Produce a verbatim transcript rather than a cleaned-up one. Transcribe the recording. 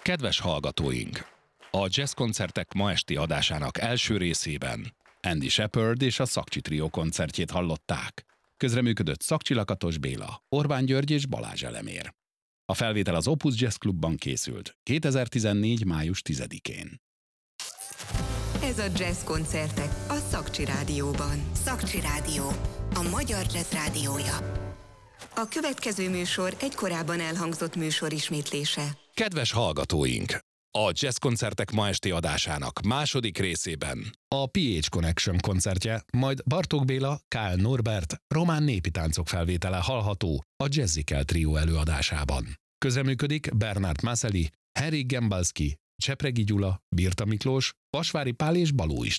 Kedves hallgatóink! A jazzkoncertek ma esti adásának első részében Andy Shepherd és a Szakcsi Trió koncertjét hallották. Közreműködött Szakcsi Lakatos Béla, Orbán György és Balázs Elemér. A felvétel az Opus Jazz Clubban készült kétezer-tizennégy. május tizedikén. Ez a Jazz koncertek a Szakcsi Rádióban. Szakcsi Rádió, a magyar jazz rádiója. A következő műsor egy korábban elhangzott műsor ismétlése. Kedves hallgatóink! A jazzkoncertek ma esti adásának második részében a pé há Connection koncertje, majd Bartók Béla, Kál Norbert, román népi táncok felvétele hallható a Jazzikel Trió előadásában. Közreműködik Bernard Maseli, Henrik Gembalski, Csepregi Gyula, Birta Miklós, Vasvári Pál és Baló István.